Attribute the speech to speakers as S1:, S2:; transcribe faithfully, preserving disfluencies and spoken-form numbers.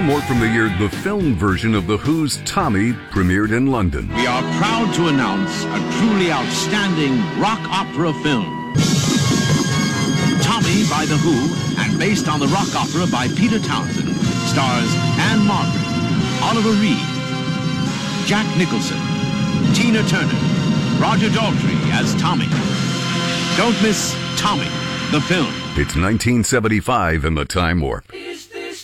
S1: Now more from the year the film version of The Who's Tommy premiered in London.
S2: We are proud to announce a truly outstanding rock opera film. Tommy by The Who, and based on the rock opera by Peter Townsend, stars Anne Margaret, Oliver Reed, Jack Nicholson, Tina Turner, Roger Daltrey as Tommy. Don't miss Tommy, the film.
S1: It's nineteen seventy-five in the Time Warp.